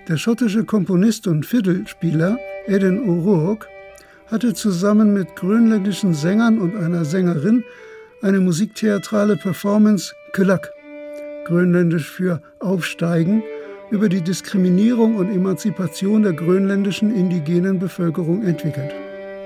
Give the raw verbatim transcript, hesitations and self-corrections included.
Der schottische Komponist und Fiddlespieler Aidan O'Rourke hatte zusammen mit grönländischen Sängern und einer Sängerin eine musiktheatrale Performance Kulak, grönländisch für Aufsteigen, über die Diskriminierung und Emanzipation der grönländischen indigenen Bevölkerung entwickelt.